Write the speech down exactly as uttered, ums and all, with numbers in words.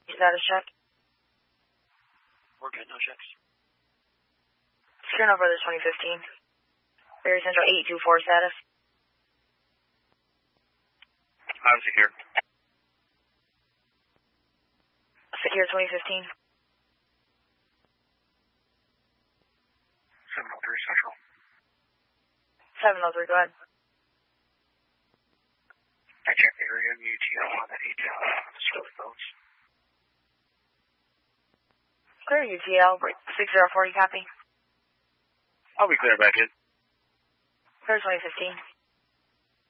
Status check. We're good, no checks. Secure no further twenty fifteen. Barry Central eight two four status. I'm secure. Secure twenty fifteen. seven oh three Central. seven oh three, go ahead. I checked the area U T L on that eight ten. Still phones. Clear U T L, six zero forty, copy. I'll be clear back in. Clear twenty fifteen.